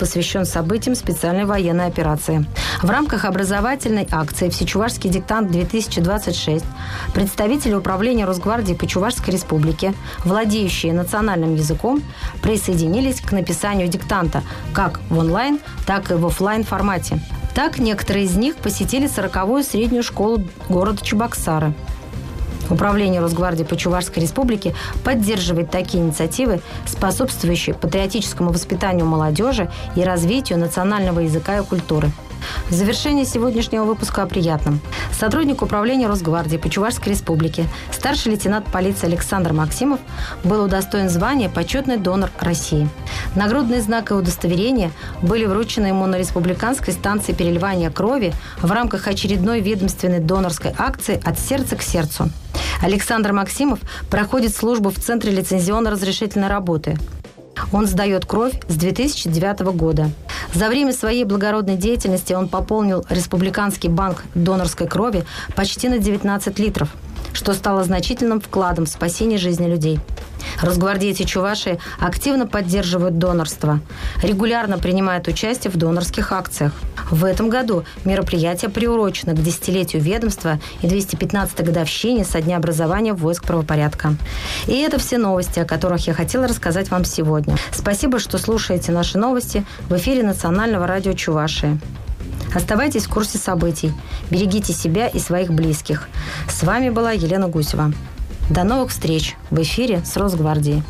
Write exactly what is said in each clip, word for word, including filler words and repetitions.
посвящен событиям специальной военной операции. В рамках образовательной акции «Всечувашский диктант-две тысячи двадцать шесть» представители Управления Росгвардии по Чувашской Республике, владеющие национальным языком, присоединились к написанию диктанта как в онлайн, так и в офлайн формате. Так, некоторые из них посетили сороковую среднюю школу города Чебоксары. Управление Росгвардии по Чувашской Республике поддерживает такие инициативы, способствующие патриотическому воспитанию молодежи и развитию национального языка и культуры. В завершение сегодняшнего выпуска о приятном. Сотрудник Управления Росгвардии по Чувашской Республике, старший лейтенант полиции Александр Максимов был удостоен звания «Почетный донор России». Нагрудные знаки и удостоверения были вручены ему на республиканской станции переливания крови в рамках очередной ведомственной донорской акции «От сердца к сердцу». Александр Максимов проходит службу в Центре лицензионно-разрешительной работы. Он сдает кровь с две тысячи девятого года. За время своей благородной деятельности он пополнил Республиканский банк донорской крови почти на девятнадцать литров, что стало значительным вкладом в спасение жизни людей. Росгвардейцы Чувашии активно поддерживают донорство, регулярно принимают участие в донорских акциях. В этом году мероприятие приурочено к десятилетию ведомства и двести пятнадцатой годовщине со дня образования войск правопорядка. И это все новости, о которых я хотела рассказать вам сегодня. Спасибо, что слушаете наши новости в эфире Национального радио Чувашии. Оставайтесь в курсе событий, берегите себя и своих близких. С вами была Елена Гусева. До новых встреч в эфире с Росгвардией.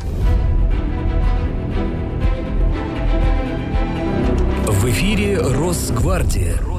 В эфире Росгвардия.